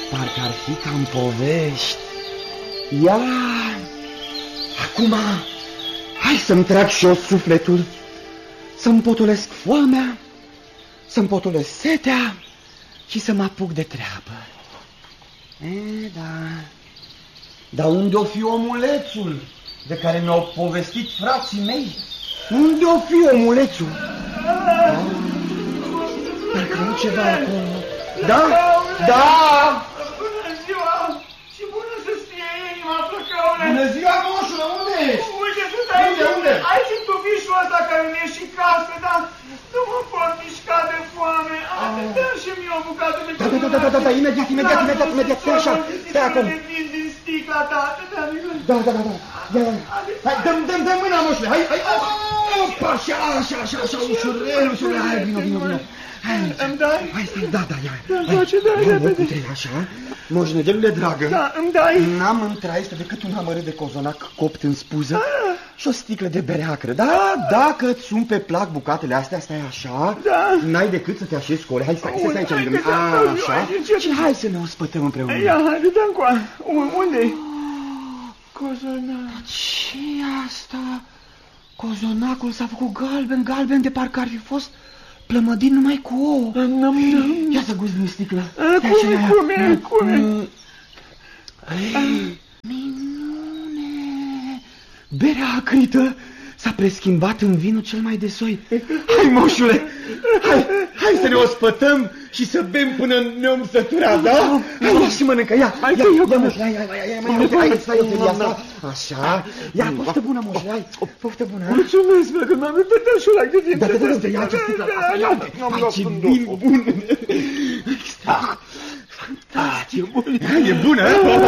Parcă ar fi ca în povești. Ia, acum, hai să-mi trag și eu sufletul, să-mi potolesc foamea, să-mi potolesc setea și să mă apuc de treabă. Da. Dar unde-o fi omulețul de care mi-au povestit frații mei? Unde-o fi omulețul? Parcă nu ceva acolo. Da? Da! Bună ziua! Și bună să-ți fie inima, Flăcăule! Bună ziua, moșule, unde ești? Uite, sunt aici, aici în tufișul ăsta care mi-e și casă, dar nu mă pot mișca de foame. Dă-mi și mie o bucată de căpănat. Da, imediat, stai așa, stai acolo. Din sticla ta, Da. Hai, dă mâna, moșule, hai. Opa, așa, ușurel, hai, vino. Îmi dai? Hai, stai, da, ia. Îmi face, da, repede. Așa, moșnăgelule dragă. Da, îmi dai. N-am în trai decât un amărât de cozonac copt în spuză și o sticlă de bere acră. Da, dacă îți sunt pe plac bucatele astea, stai așa, n-ai decât să te așezi cu ore. Hai, stai aici lângă mine. Așa, și hai să ne ospătăm împreună. Ia, hai, dă-mi coa. Unde-i? Cozonac. Ce-i asta? Cozonacul s-a făcut galben, de parcă ar fi fost plămădit numai cu ouă. Ia să guzi din sticlă. Cum e? Minune! Berea acrită s-a preschimbat în vinul cel mai de soi. Hai, moșule! Hai să ne ospătăm și să bem până ne-om sătura, da? Hai, ia și mănâncă, ia, moșule, hai, stai o felie asta. Așa, ia, poftă bună, moșule, hai, poftă bună. Mulțumesc, că m-am uitat și ăla cât e. Da, ia ce sticlă, hai, ce vin bun. Fantastic, e bună.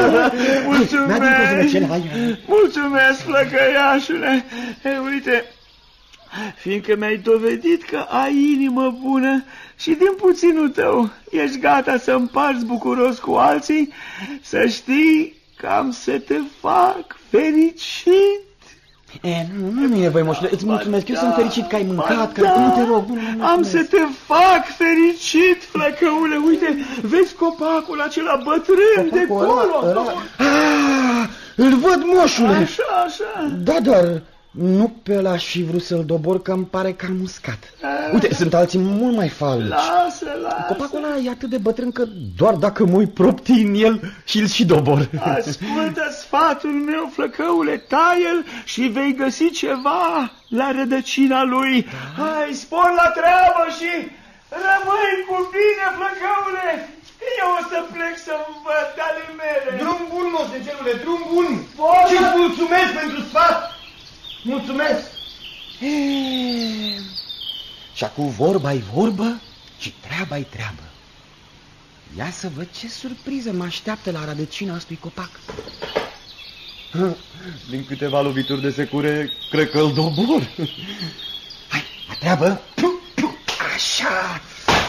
Mulțumesc, flăcăiașule. Uite, fiindcă mi-ai dovedit că ai inimă bună și din puținul tău ești gata să împarți bucuros cu alții, să știi că am să te fac fericit. Nu e nevoie, moșule, îți mulțumesc, eu sunt fericit că ai mâncat, că nu te rog. Am să te fac fericit, Flăcăule, uite, vezi copacul acela bătrân de acolo? Îl văd, moșule. Așa. Da, dar nu pe ăla și vrut să-l dobor, că îmi pare că am muscat. Uite, sunt alții mult mai falnici. Lasă. Copacul ăla e atât de bătrân că doar dacă mă uit propti în el și-l și dobor. Ascultă sfatul meu, Flăcăule, taie-l și vei găsi ceva la rădăcina lui. Hai, spor la treabă și rămâi cu bine, Flăcăule. Eu o să plec să-mi văd ale mele. Drum bun, moșnegelule, drum bun. Și-ți mulțumesc pentru sfat. Mulțumesc. Și acum vorba-i vorbă și treaba-i treabă. Ia să văd ce surpriză mă așteaptă la rădăcina acestui copac. Din câteva lovituri de secure, cred că îl dobor. Hai, la treabă. Așa.